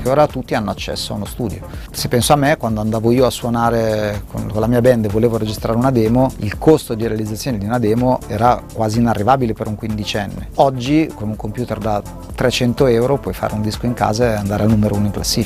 ora tutti hanno accesso a uno studio. Se penso a me, quando andavo io a suonare con la mia band e volevo registrare una demo, il costo di realizzazione di una demo era quasi inarrivabile per un quindicenne. Oggi con un computer da 300 euro puoi fare un disco in casa e andare al numero 1 in classifica.